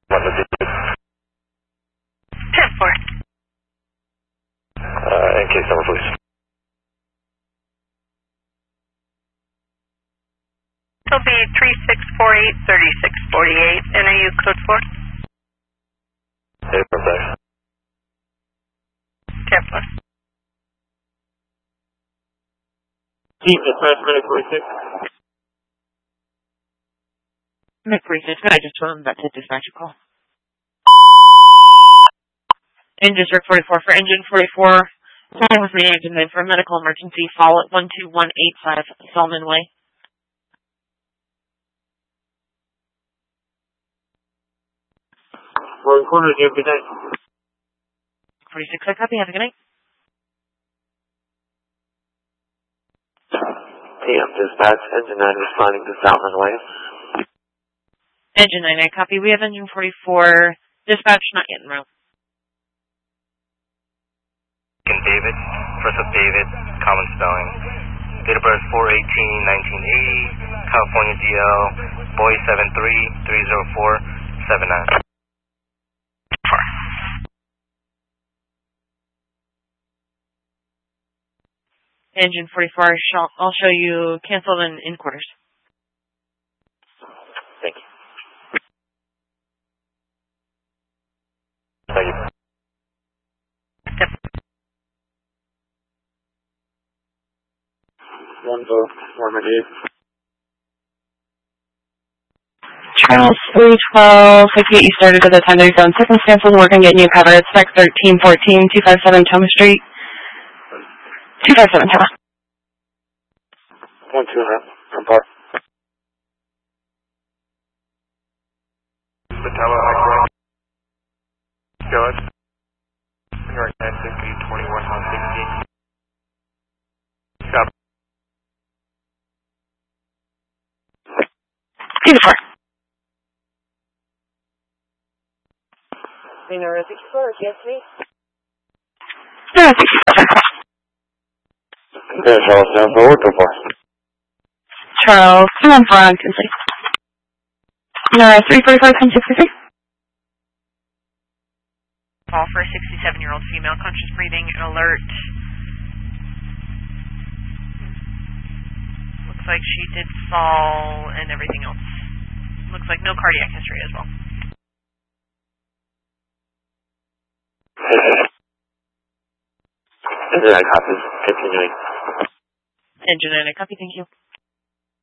10-4. And case number, please. It'll be 3648-3648, NAU code 4. Hey, birthday. 10-4. Chief, dispatch, minute 46. Minute 46, I just told him about to dispatch a call. In District 44 for Engine 44, someone was named and then for medical emergency, follow at 12185 Solomon Way. We're recording you. Good night. 46, I copy. Have a good night. PM, dispatch, engine 9 responding to Salmon Way. Engine 9, I copy. We have Engine 44. Dispatch not yet en route. David, first of David, common spelling. Date of birth 4/18/1980, California DL, boy 7330479. Engine 44, I'll show you canceled and in quarters. Thank you. Thank you. One vote, formative. Charles 312, I can get you started at the 10:30 zone. Circumstances, we're going to get you covered. It's spec 1314, 257 Thomas Street. 257 Thomas. 1-2 from Park. Patella, Echo. Go ahead. New York 960, 21-160. Stop. Beautiful. Number 64, yes, please. No, 67. Okay, Charles, down forward, go for. Charles, come on for occupancy. No, 345, 1063. Call for a 67-year-old female, conscious breathing, alert. Looks like she did fall and everything else. Looks like no cardiac history as well. Engine 9 copies, continuing. Engine 9, I copy. Thank you.